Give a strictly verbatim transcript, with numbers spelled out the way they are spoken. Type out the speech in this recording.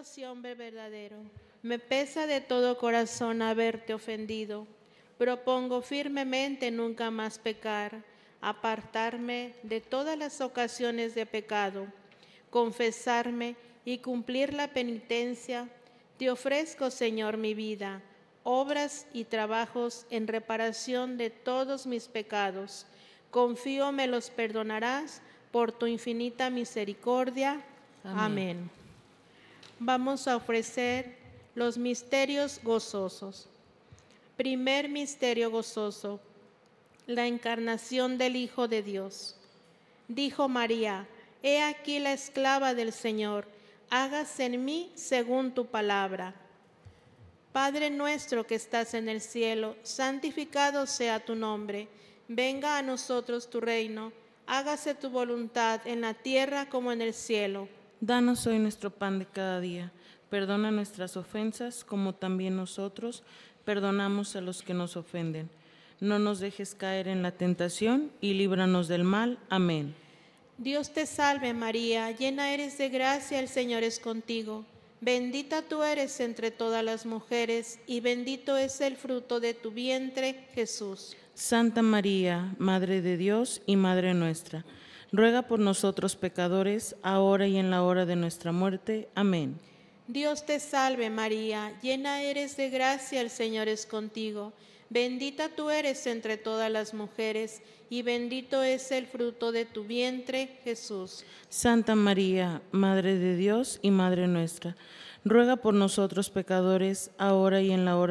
Dios y hombre verdadero, me pesa de todo corazón haberte ofendido. Propongo firmemente nunca más pecar, apartarme de todas las ocasiones de pecado, confesarme y cumplir la penitencia. Te ofrezco, Señor, mi vida, obras y trabajos en reparación de todos mis pecados. Confío me los perdonarás por tu infinita misericordia. Amén. Amén. Vamos a ofrecer los misterios gozosos. Primer misterio gozoso, la encarnación del Hijo de Dios. Dijo María: He aquí la esclava del Señor, hágase en mí según tu palabra. Padre nuestro que estás en el cielo, santificado sea tu nombre. Venga a nosotros tu reino, hágase tu voluntad en la tierra como en el cielo. Danos hoy nuestro pan de cada día. Perdona nuestras ofensas, como también nosotros perdonamos a los que nos ofenden. No nos dejes caer en la tentación y líbranos del mal. Amén. Dios te salve María, llena eres de gracia, el Señor es contigo. Bendita tú eres entre todas las mujeres, y bendito es el fruto de tu vientre, Jesús. Santa María, Madre de Dios y Madre nuestra, ruega por nosotros pecadores, ahora y en la hora de nuestra muerte. Amén. Dios te salve María, llena eres de gracia, el Señor es contigo. Bendita tú eres entre todas las mujeres, y bendito es el fruto de tu vientre, Jesús. Santa María, Madre de Dios y Madre nuestra, ruega por nosotros pecadores, ahora y en la hora